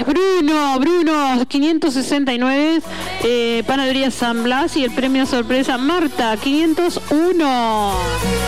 Bruno, 569, Panadería San Blas, y el premio sorpresa Marta, 501.